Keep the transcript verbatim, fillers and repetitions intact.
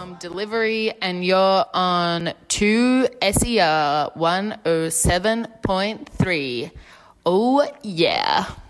from Delivery, and you're on two S E R one oh seven point three. Oh, yeah.